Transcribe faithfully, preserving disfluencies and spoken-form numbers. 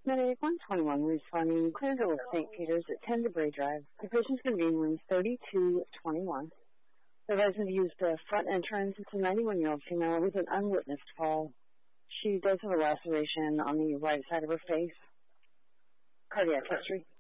Medic one twenty-one responding Clearville, Saint Peters at ten DeBray Drive. The patient's convenience thirty-two twenty-one. The resident used the front entrance. It's a ninety-one-year-old female with an unwitnessed fall. She does have a laceration on the right side of her face. Cardiac history.